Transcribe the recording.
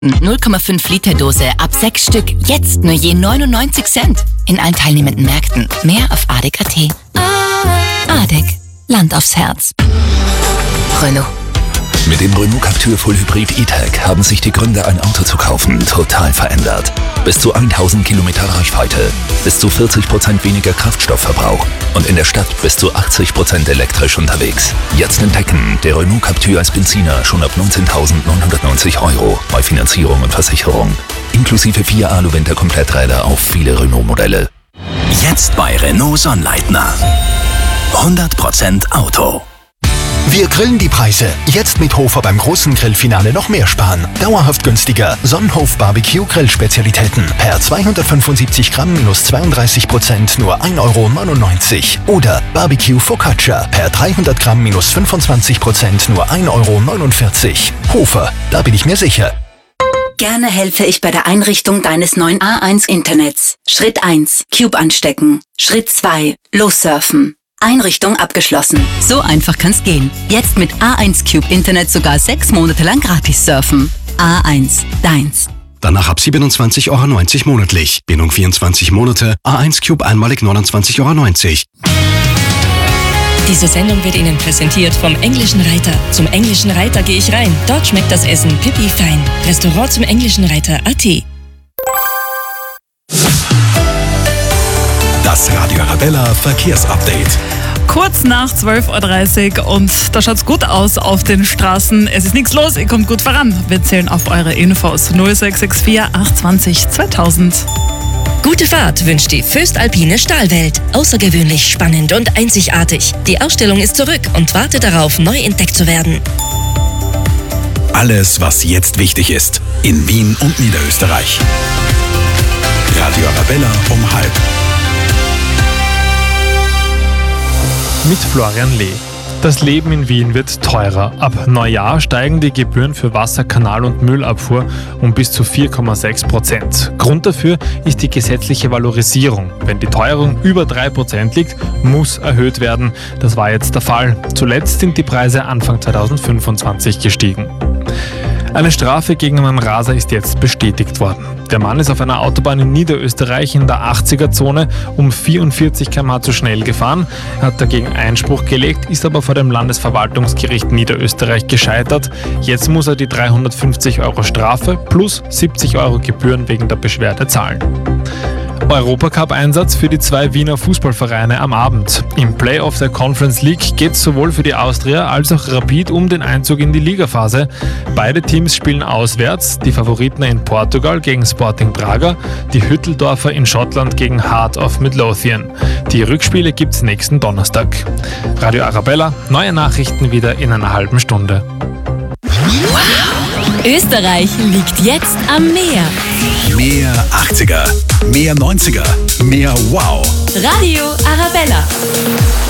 0,5 Liter Dose ab 6 Stück. Jetzt nur je 99 Cent. In allen teilnehmenden Märkten. Mehr auf adek.at. Adek. Land aufs Herz. Renault. Mit dem Renault Captur Full Hybrid E-Tech haben sich die Gründe, ein Auto zu kaufen, total verändert. Bis zu 1000 Kilometer Reichweite, bis zu 40% weniger Kraftstoffverbrauch und in der Stadt bis zu 80% elektrisch unterwegs. Jetzt entdecken, der Renault Captur als Benziner schon ab 19.990 € bei Finanzierung und Versicherung. Inklusive 4 Alu-Winter-Kompletträder auf viele Renault-Modelle. Jetzt bei Renault Sonnleitner. 100% Auto. Wir grillen die Preise. Jetzt mit Hofer beim großen Grillfinale noch mehr sparen. Dauerhaft günstiger. Sonnenhof Barbecue Grillspezialitäten. Per 275 Gramm minus 32% nur 1,99 €. Oder Barbecue Focaccia. Per 300 Gramm minus 25% nur 1,49 €. Hofer, da bin ich mir sicher. Gerne helfe ich bei der Einrichtung deines neuen A1 Internets. Schritt 1. Cube anstecken. Schritt 2. Lossurfen. Einrichtung abgeschlossen. So einfach kann's gehen. Jetzt mit A1 Cube Internet sogar 6 Monate lang gratis surfen. A1, deins. Danach ab 27,90 € monatlich. Bindung 24 Monate. A1 Cube einmalig 29,90 €. Diese Sendung wird Ihnen präsentiert vom Englischen Reiter. Zum Englischen Reiter gehe ich rein. Dort schmeckt das Essen pipi fein. Restaurant zum Englischen Reiter.at. Das Radio Arabella Verkehrsupdate. Kurz nach 12:30 Uhr und da schaut's gut aus auf den Straßen. Es ist nichts los, ihr kommt gut voran. Wir zählen auf eure Infos. 0664 820 2000. Gute Fahrt wünscht die Föstalpine Stahlwelt. Außergewöhnlich spannend und einzigartig. Die Ausstellung ist zurück und wartet darauf, neu entdeckt zu werden. Alles, was jetzt wichtig ist. In Wien und Niederösterreich. Radio Arabella um 12:30. Mit Florian Lee. Das Leben in Wien wird teurer. Ab Neujahr steigen die Gebühren für Wasser-, Kanal- und Müllabfuhr um bis zu 4,6%. Grund dafür ist die gesetzliche Valorisierung. Wenn die Teuerung über 3% liegt, muss erhöht werden. Das war jetzt der Fall. Zuletzt sind die Preise Anfang 2025 gestiegen. Eine Strafe gegen einen Raser ist jetzt bestätigt worden. Der Mann ist auf einer Autobahn in Niederösterreich in der 80er-Zone um 44 km/h zu schnell gefahren. Er hat dagegen Einspruch gelegt, ist aber vor dem Landesverwaltungsgericht Niederösterreich gescheitert. Jetzt muss er die 350 € Strafe plus 70 € Gebühren wegen der Beschwerde zahlen. Europacup-Einsatz für die 2 Wiener Fußballvereine am Abend. Im Playoff der Conference League geht es sowohl für die Austria als auch Rapid um den Einzug in die Ligaphase. Beide Teams spielen auswärts, die Favoriten in Portugal gegen Sporting Braga, die Hütteldorfer in Schottland gegen Heart of Midlothian. Die Rückspiele gibt's nächsten Donnerstag. Radio Arabella, neue Nachrichten wieder in einer halben Stunde. Österreich liegt jetzt am Meer. Mehr 80er, mehr 90er, mehr Wow. Radio Arabella.